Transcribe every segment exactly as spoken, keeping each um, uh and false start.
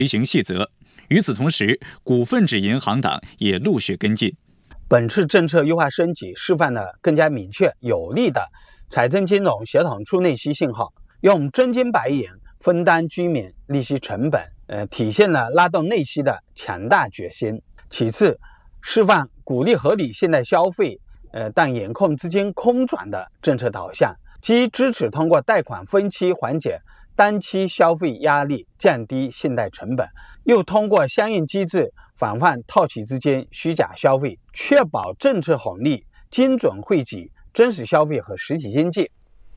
执行细则。与此同时，股份制银行等也陆续跟进。 本次政策优化升级示范了更加明确有力的财政金融协同出内息信号，用真金白银分担居民利息成本，呃，体现了拉动内息的强大决心。其次，示范鼓励合理现代消费，呃，但严控资金空转的政策导向，既支持通过贷款分期缓解单期消费压力，降低信贷成本，又通过相应机制防范套期资金虚假消费，确保政策红利精准惠及真实消费和实体经济。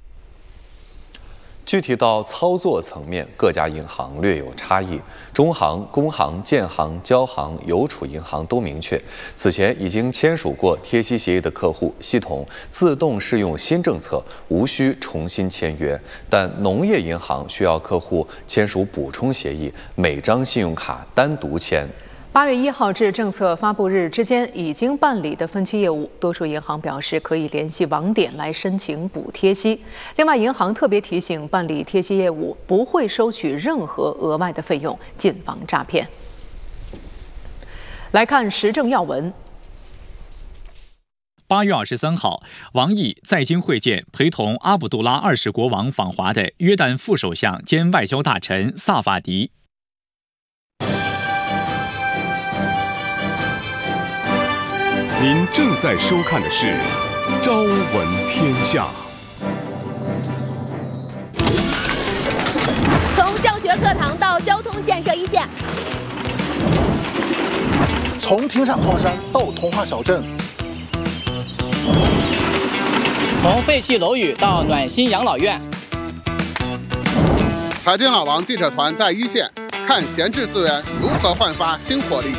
具体到操作层面，各家银行略有差异。中行、工行、建行、交行、邮储银行都明确，此前已经签署过贴息协议的客户，系统自动适用新政策，无需重新签约。但农业银行需要客户签署补充协议，每张信用卡单独签。 八月一号至政策发布日之间已经办理的分期业务，多数银行表示可以联系网点来申请补贴息。另外，银行特别提醒，办理贴息业务不会收取任何额外的费用，谨防诈骗。来看时政要闻。 八月二十三号，王毅在京会见陪同阿卜杜拉二世国王访华的约旦副首相兼外交大臣萨法迪。 您正在收看的是《朝闻天下》。 从教学课堂到交通建设一线， 从停产矿山到童话小镇， 从废弃楼宇到暖心养老院。 财经老王记者团在一线，看闲置资源如何焕发新活力。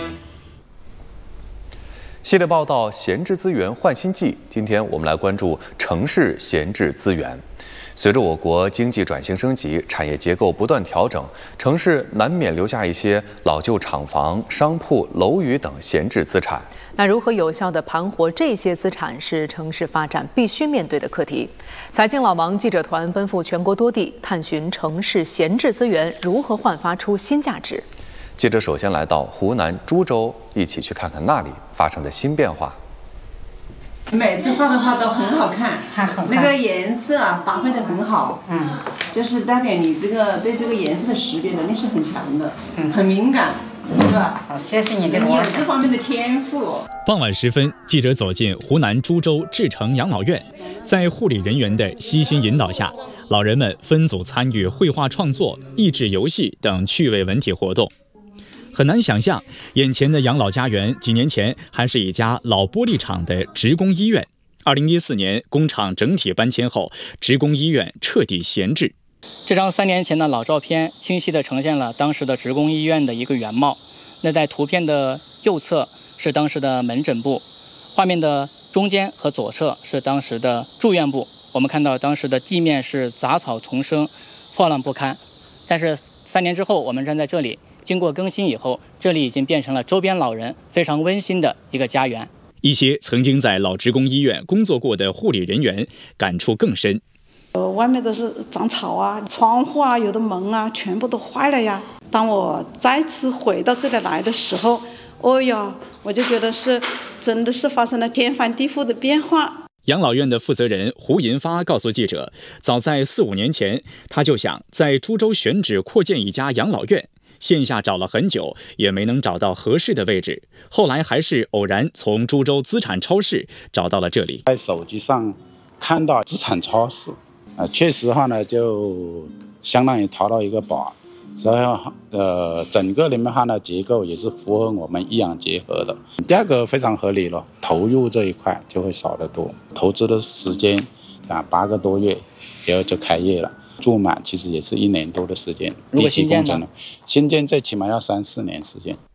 系列报道《闲置资源焕新季》，今天我们来关注城市闲置资源。随着我国经济转型升级，产业结构不断调整，城市难免留下一些老旧厂房、商铺、楼宇等闲置资产。 那如何有效地盘活这些资产，是城市发展必须面对的课题。财经老王记者团奔赴全国多地，探寻城市闲置资源如何焕发出新价值。 记者首先来到湖南株洲，一起去看看那里发生的新变化。 每次画的画都很好看，那个颜色啊搭配的很好，嗯，就是代表你这个对这个颜色的识别能力是很强的，嗯，很敏感，是吧？好，谢谢你的你有这方面的天赋。 傍晚时分，记者走进湖南株洲志诚养老院，在护理人员的悉心引导下，老人们分组参与绘画创作、益智游戏等趣味文体活动。很难想象，眼前的养老家园几年前还是一家老玻璃厂的职工医院。二零一四年，工厂整体搬迁后，职工医院彻底闲置。 这张三年前的老照片，清晰地呈现了当时的职工医院的一个原貌。那在图片的右侧是当时的门诊部，画面的中间和左侧是当时的住院部。我们看到当时的地面是杂草丛生，破烂不堪。但是三年之后，我们站在这里。经过更新以后，这里已经变成了周边老人非常温馨的一个家园。 一些曾经在老职工医院工作过的护理人员感触更深。 呃，外面都是长草啊，窗户啊，有的门啊，全部都坏了呀。当我再次回到这里来的时候，哦呀，我就觉得是真的是发生了天翻地覆的变化。 养老院的负责人胡银发告诉记者，早在四五年前，他就想在株洲选址扩建一家养老院。线下找了很久，也没能找到合适的位置。后来还是偶然从株洲资产超市找到了这里。 在手机上看到资产超市，啊，确实话呢，就相当于淘到一个宝。所以呃，整个里面哈呢结构也是符合我们医养结合的。第二个非常合理了，投入这一块就会少得多，投资的时间啊八个多月，然后就开业了。住满其实也是一年多的时间， 如果新建呢？ 新建最起码要三四年时间。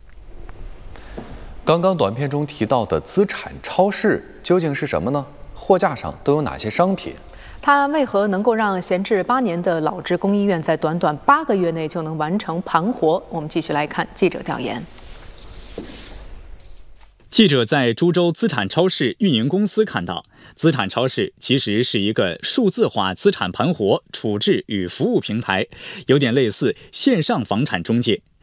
刚刚短片中提到的资产超市究竟是什么呢？货架上都有哪些商品？ 它为何能够让闲置八年的老职工医院在短短八个月内就能完成盘活？我们继续来看记者调研。记者在株洲资产超市运营公司看到，资产超市其实是一个数字化资产盘活、处置与服务平台，有点类似线上房产中介。